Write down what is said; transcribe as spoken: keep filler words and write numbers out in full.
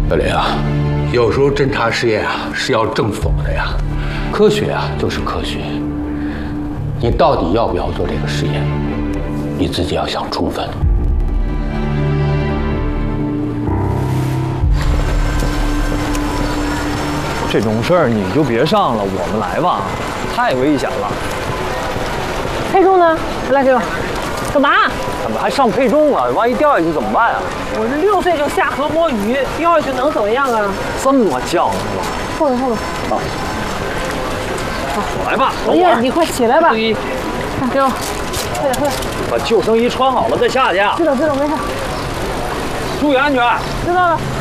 小林啊，有时候侦查实验啊是要证否的呀，科学啊就是科学。你到底要不要做这个实验，你自己要想充分。 这种事儿你就别上了，我们来吧，太危险了。 佩重呢？来这个，干嘛？ 怎么还上配重了？万一掉下去怎么办啊？ 我这六岁就下河摸鱼，掉下去能怎么样啊？ 这么犟是吧？ 后头后头。 好，我来吧。 哎呀，你快起来吧！看，给我，快点快点。 把救生衣穿好了再下去。 知道知道，没事。 注意安全。 知道了。